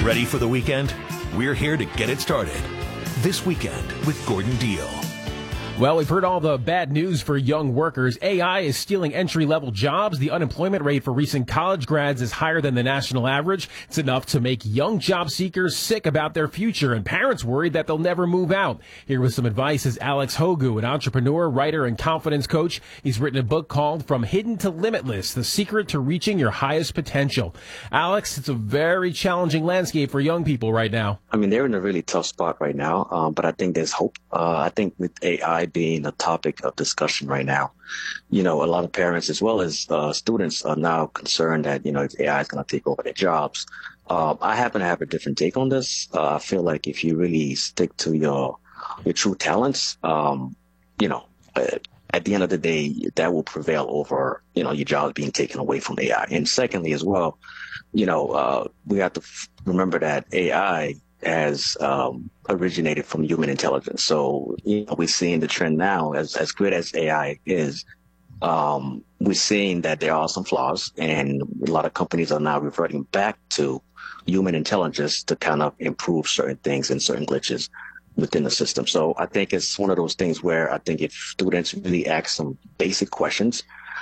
Ready for the weekend? We're here to get it started. This Weekend with Gordon Deal. Well, we've heard all the bad news for young workers. AI is stealing entry-level jobs. The unemployment rate for recent college grads is higher than the national average. It's enough to make young job seekers sick about their future and parents worried that they'll never move out. Here with some advice is Alex Hogu, an entrepreneur, writer, and confidence coach. He's written a book called From Hidden to Limitless, The Secret to Reaching Your Highest Potential. Alex, it's a very challenging landscape for young people right now. I mean, they're in a really tough spot right now, but I think there's hope. I think with AI being a topic of discussion right now, a lot of parents as well as students are now concerned that, if AI is going to take over their jobs. I happen to have a different take on this. I feel like if you really stick to your true talents, at the end of the day, that will prevail over, your job being taken away from AI. And secondly, as well, we have to remember that AI has originated from human intelligence. So, we're seeing the trend now, as good as AI is, we're seeing that there are some flaws, and a lot of companies are now reverting back to human intelligence to kind of improve certain things and certain glitches within the system. So I think it's one of those things where I think if students really ask some basic questions,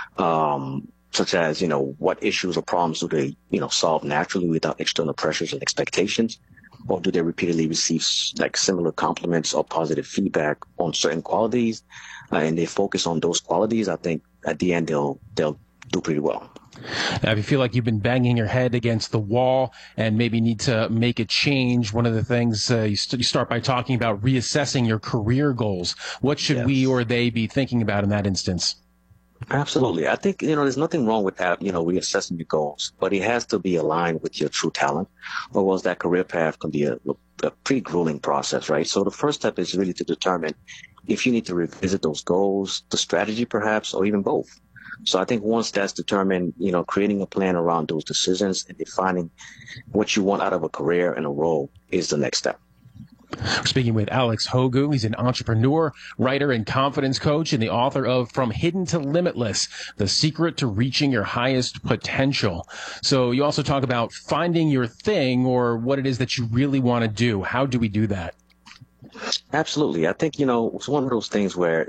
such as, what issues or problems do they, solve naturally without external pressures and expectations? Or do they repeatedly receive similar compliments or positive feedback on certain qualities, and they focus on those qualities? I think at the end they'll do pretty well. Now, if you feel like you've been banging your head against the wall and maybe need to make a change, one of the things you start by talking about reassessing your career goals. What should we or they be thinking about in that instance? Absolutely. I think, there's nothing wrong with that, reassessing your goals, but it has to be aligned with your true talent, or else that career path can be a pretty grueling process, right? So the first step is really to determine if you need to revisit those goals, the strategy perhaps, or even both. So I think once that's determined, creating a plan around those decisions and defining what you want out of a career and a role is the next step. We're speaking with Alex Hogu. He's an entrepreneur, writer, and confidence coach, and the author of From Hidden to Limitless, The Secret to Reaching Your Highest Potential. So you also talk about finding your thing, or what it is that you really want to do. How do we do that? Absolutely. I think, it's one of those things where,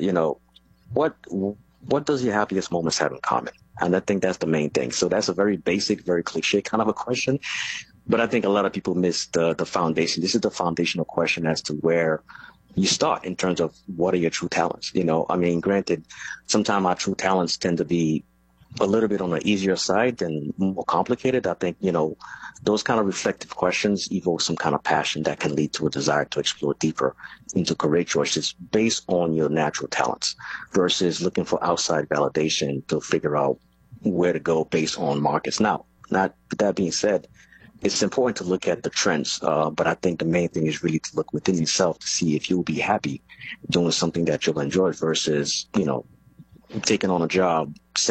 what does your happiest moments have in common? And I think that's the main thing. So that's a very basic, very cliche kind of a question. But I think a lot of people miss the foundation. This is the foundational question as to where you start in terms of what are your true talents. Granted, sometimes our true talents tend to be a little bit on the easier side and more complicated. I think, those kind of reflective questions evoke some kind of passion that can lead to a desire to explore deeper into career choices based on your natural talents versus looking for outside validation to figure out where to go based on markets. Now, that being said, it's important to look at the trends, but I think the main thing is really to look within yourself to see if you'll be happy doing something that you'll enjoy versus, taking on a job